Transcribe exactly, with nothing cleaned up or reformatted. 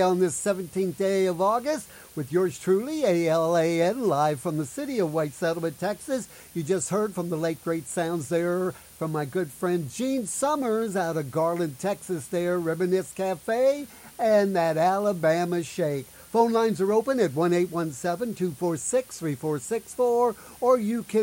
on this seventeenth day of August with yours truly, A L A N, live from the city of White Settlement, Texas. You just heard from the late great sounds there from my good friend Gene Summers out of Garland, Texas there, Reminisce Cafe, and that Alabama Shake. Phone lines are open at one eight one seven, two four six, three four six four, or you can